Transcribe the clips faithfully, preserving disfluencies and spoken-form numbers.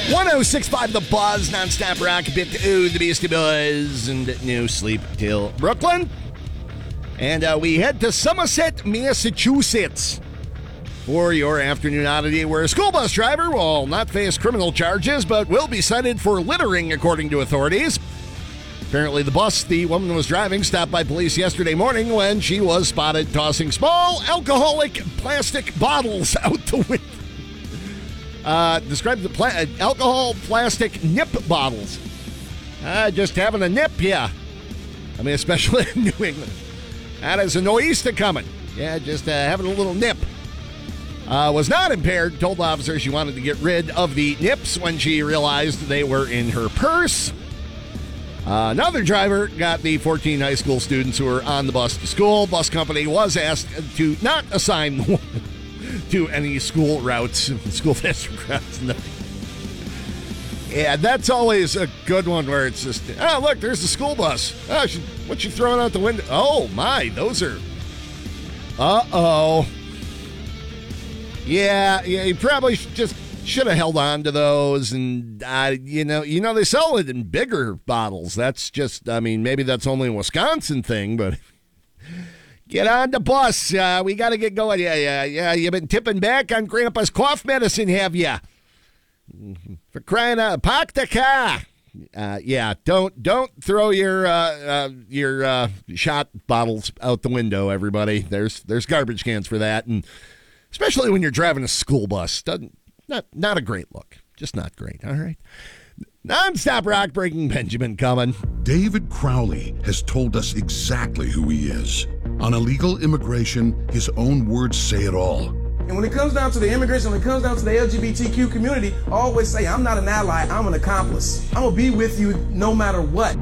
one oh six point five The Buzz, nonstop rock, a bit ooh, the Beastie Boys, and no sleep till Brooklyn. And uh, we head to Somerset, Massachusetts for your afternoon oddity, where a school bus driver will not face criminal charges, but will be cited for littering, according to authorities. Apparently, the bus the woman was driving stopped by police yesterday morning when she was spotted tossing small alcoholic plastic bottles out the window. Uh, described the pla- alcohol plastic nip bottles. Uh, just having a nip, yeah. I mean, especially in New England. That is a noista coming. Yeah, just uh, having a little nip. Uh, was not impaired. Told officers she wanted to get rid of the nips when she realized they were in her purse. Uh, another driver got the fourteen high school students who were on the bus to school. Bus company was asked to not assign the woman to any school routes, school district routes. No. Yeah, that's always a good one where it's just, oh, look, there's the school bus. Oh, she, what's she throwing out the window? Oh, my, those are, uh-oh. Yeah, yeah, you probably just should have held on to those, and, uh, you know, you know, they sell it in bigger bottles. That's just, I mean, maybe that's only a Wisconsin thing, but... Get on the bus. Uh, we got to get going. Yeah, yeah, yeah. You've been tipping back on Grandpa's cough medicine, have you? For crying out, park the car. Uh, yeah, don't don't throw your uh, uh, your uh, shot bottles out the window, everybody. There's there's garbage cans for that, and especially when you're driving a school bus, doesn't not not a great look. Just not great. All right. Non-stop rock breaking Benjamin coming. David Crowley has told us exactly who he is. On illegal immigration, his own words say it all. And when it comes down to the immigration, when it comes down to the L G B T Q community, I always say I'm not an ally, I'm an accomplice. I'm gonna be with you no matter what.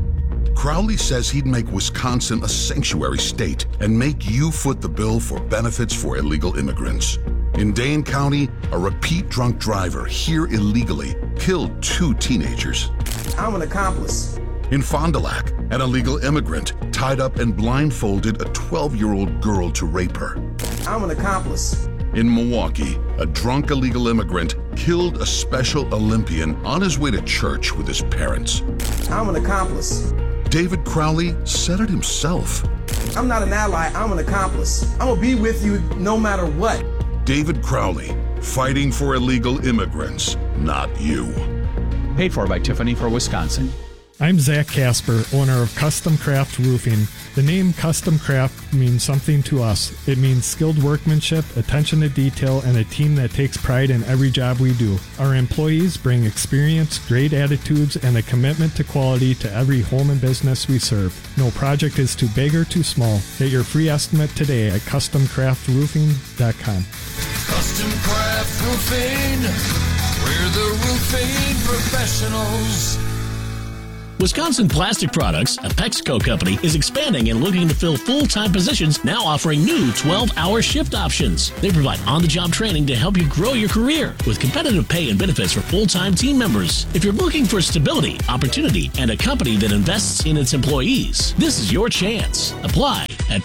Crowley says he'd make Wisconsin a sanctuary state and make you foot the bill for benefits for illegal immigrants. In Dane County, a repeat drunk driver here illegally killed two teenagers. I'm an accomplice. In Fond du Lac, an illegal immigrant tied up and blindfolded a twelve-year-old girl to rape her. I'm an accomplice. In Milwaukee, a drunk illegal immigrant killed a Special Olympian on his way to church with his parents. I'm an accomplice. David Crowley said it himself. I'm not an ally, I'm an accomplice. I'm gonna be with you no matter what. David Crowley, fighting for illegal immigrants, not you. Paid for by Tiffany for Wisconsin. I'm Zach Casper, owner of Custom Craft Roofing. The name Custom Craft means something to us. It means skilled workmanship, attention to detail, and a team that takes pride in every job we do. Our employees bring experience, great attitudes, and a commitment to quality to every home and business we serve. No project is too big or too small. Get your free estimate today at custom craft roofing dot com. Custom Craft Roofing, we're the roofing professionals. Wisconsin Plastic Products, a Pexco company, is expanding and looking to fill full-time positions, now offering new twelve-hour shift options. They provide on-the-job training to help you grow your career with competitive pay and benefits for full-time team members. If you're looking for stability, opportunity, and a company that invests in its employees, this is your chance. Apply at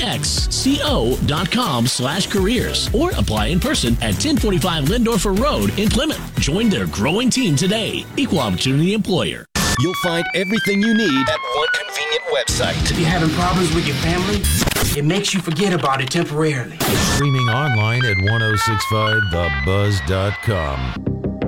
pexco.com slash careers or apply in person at ten forty-five Lindorfer Road in Plymouth. Join their growing team today. Equal Opportunity Employer. You'll find everything you need at one convenient website. If you're having problems with your family, it makes you forget about it temporarily. Streaming online at ten sixty-five the buzz dot com.